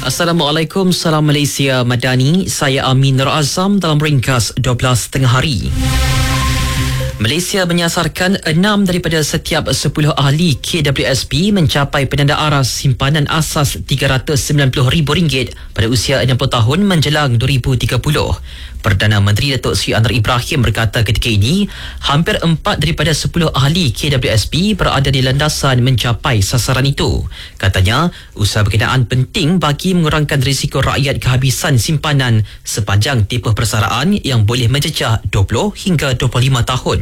Assalamualaikum, salam Malaysia Madani. Saya Amin Nur Azam dalam ringkas 12 tengah hari. Malaysia menyasarkan 6 daripada setiap 10 ahli KWSP mencapai penanda aras simpanan asas RM390,000 pada usia 60 tahun menjelang 2030. Perdana Menteri Datuk Seri Anwar Ibrahim berkata ketika ini, hampir 4 daripada 10 ahli KWSP berada di landasan mencapai sasaran itu. Katanya, usaha berkenaan penting bagi mengurangkan risiko rakyat kehabisan simpanan sepanjang tempoh persaraan yang boleh mencecah 20 hingga 25 tahun.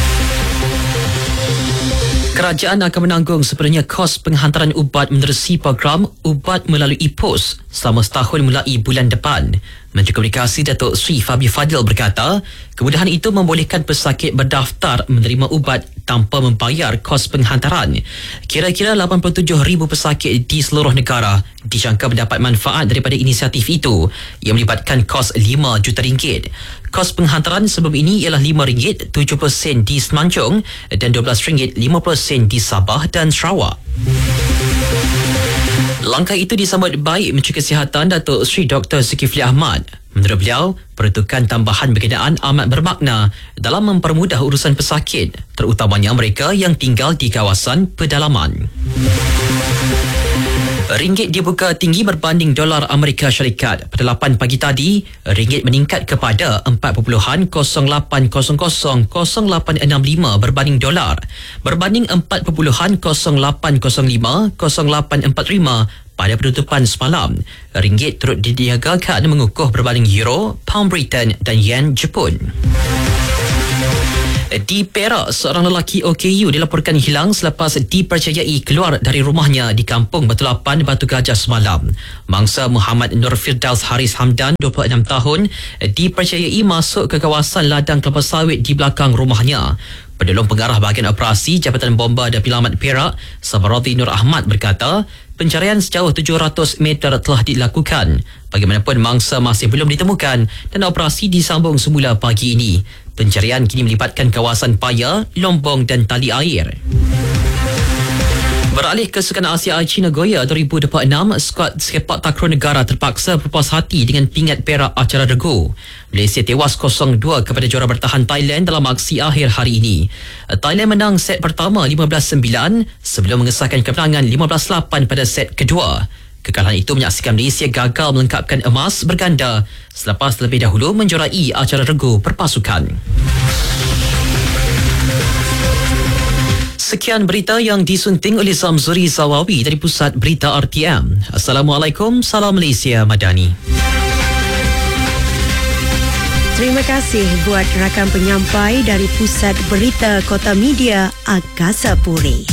Kerajaan akan menanggung sepenuhnya kos penghantaran ubat menerusi program ubat melalui pos selama setahun mulai bulan depan. Menteri Komunikasi Datuk Seri Fabi Fadil berkata, kemudahan itu membolehkan pesakit berdaftar menerima ubat tanpa membayar kos penghantaran. Kira-kira 87,000 pesakit di seluruh negara dijangka mendapat manfaat daripada inisiatif itu yang melibatkan kos RM5 juta. Kos penghantaran sebelum ini ialah RM5 70 di Semenanjung dan RM12 50 di Sabah dan Sarawak. Langkah itu disambut baik Menteri Kesihatan Datuk Seri Dr. Zulkifli Ahmad. Menurut beliau, peruntukan tambahan berkenaan amat bermakna dalam mempermudah urusan pesakit, terutamanya mereka yang tinggal di kawasan pedalaman. Ringgit dibuka tinggi berbanding dolar Amerika Syarikat. Pada 8 pagi tadi, ringgit meningkat kepada 4.08000865 berbanding dolar. Berbanding 4.08050845 pada penutupan semalam. Ringgit turut diniagakan mengukuh berbanding euro, pound Britain dan yen Jepun. Di Perak, seorang lelaki OKU dilaporkan hilang selepas dipercayai keluar dari rumahnya di Kampung Batu Lapan, Batu Gajah semalam. Mangsa Muhammad Nur Firdaus Haris Hamdan, 26 tahun, dipercayai masuk ke kawasan ladang kelapa sawit di belakang rumahnya. Pendelung pengarah bahagian operasi Jabatan Bomba dan Penyelamat Perak, Sabarodi Nur Ahmad berkata, pencarian sejauh 700 meter telah dilakukan. Bagaimanapun mangsa masih belum ditemukan dan operasi disambung semula pagi ini. Pencarian kini melibatkan kawasan Paya, Lombong dan tali air. Beralih ke Sukan Asia Aci Nagoya 2026, skuad sepak takraw negara terpaksa berpuas hati dengan pingat perak acara regu. Malaysia tewas 0-2 kepada juara bertahan Thailand dalam aksi akhir hari ini. Thailand menang set pertama 15-9 sebelum mengesahkan kemenangan 15-8 pada set kedua. Kekalahan itu menyaksikan Malaysia gagal melengkapkan emas berganda selepas terlebih dahulu menjuarai acara regu perpasukan. Sekian berita yang disunting oleh Zamzuri Zawawi dari Pusat Berita RTM. Assalamualaikum, salam Malaysia Madani. Terima kasih buat rakan penyampai dari Pusat Berita Kota Media Angkasa Puri.